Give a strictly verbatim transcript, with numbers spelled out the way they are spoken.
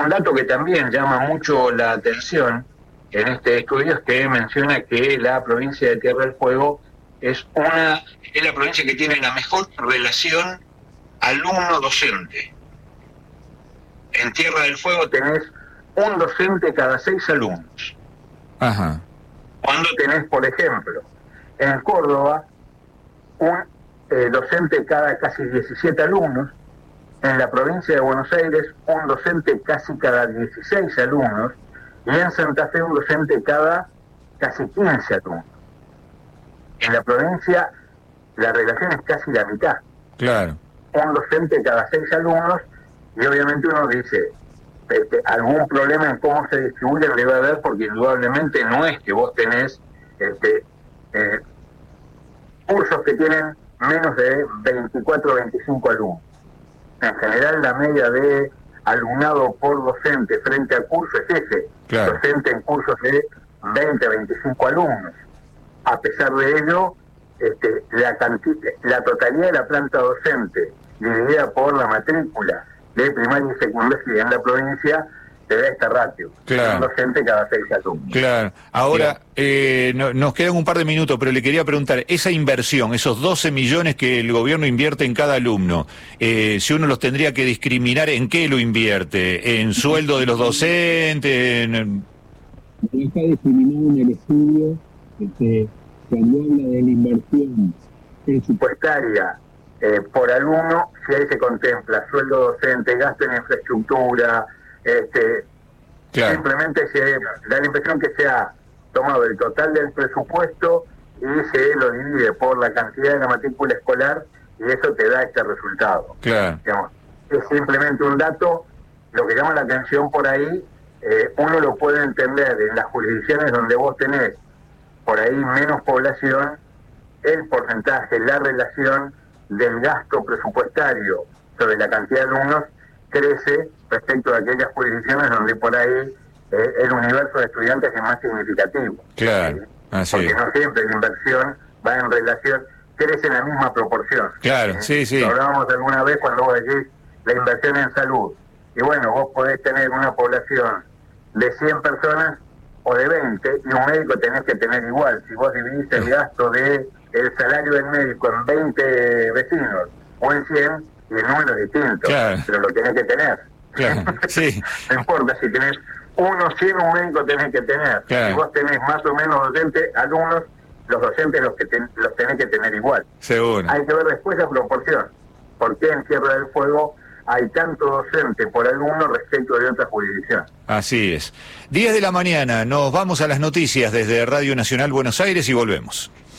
Un dato que también llama mucho la atención en este estudio es que menciona que la provincia de Tierra del Fuego es una es la provincia que tiene la mejor relación alumno-docente. En Tierra del Fuego tenés un docente cada seis alumnos. Ajá. Cuando tenés, por ejemplo, en Córdoba, un eh, docente cada casi diecisiete alumnos. En la provincia de Buenos Aires, un docente casi cada dieciséis alumnos, y en Santa Fe un docente cada casi quince alumnos. En la provincia la relación es casi la mitad. Claro. Un docente cada seis alumnos, y obviamente uno dice, este, algún problema en cómo se distribuyen debe haber, porque indudablemente no es que vos tenés este, eh, cursos que tienen menos de veinticuatro o veinticinco alumnos. En general la media de alumnado por docente frente a curso es ese, claro. Docente en cursos de veinte a veinticinco alumnos. A pesar de ello, este, la, cantidad, la totalidad de la planta docente dividida por la matrícula de primaria y secundaria en la provincia te da esta ratio, claro. Un docente cada seis alumnos. Claro. Ahora, eh, no, nos quedan un par de minutos, pero le quería preguntar, esa inversión, esos doce millones que el gobierno invierte en cada alumno, eh, si uno los tendría que discriminar, ¿en qué lo invierte? ¿En sueldo de los docentes? En... Está discriminado en el estudio, este, cuando habla de la inversión presupuestaria eh, por alumno, si ahí se contempla sueldo docente, gasto en infraestructura, este, claro. Simplemente se da la impresión que se ha tomado el total del presupuesto y se lo divide por la cantidad de la matrícula escolar y eso te da este resultado. Claro. Digamos, es simplemente un dato. Lo que llama la atención por ahí, eh, uno lo puede entender en las jurisdicciones donde vos tenés por ahí menos población, el porcentaje, la relación del gasto presupuestario sobre la cantidad de alumnos crece respecto a aquellas jurisdicciones donde por ahí eh, el universo de estudiantes es más significativo. Claro, ¿sí? así Porque es. no siempre la inversión va en relación, crece en la misma proporción. Claro, ¿sí? sí, sí. Lo hablábamos alguna vez cuando vos decís la inversión en salud. Y bueno, vos podés tener una población de cien personas o de veinte, y un médico tenés que tener igual. Si vos dividís el gasto de el salario del médico en veinte vecinos o en cien, y el número es distinto, claro. Pero lo tenés que tener. Claro, sí. No importa si tenés uno, cien, un médico tenés que tener. Claro. Si vos tenés más o menos docentes, alumnos, los docentes los que ten, los tenés que tener igual. Seguro. Hay que ver después la proporción. ¿Por qué en Tierra del Fuego hay tanto docente por alumno respecto de otras jurisdicciones? Así es. diez de la mañana, nos vamos a las noticias desde Radio Nacional Buenos Aires y volvemos.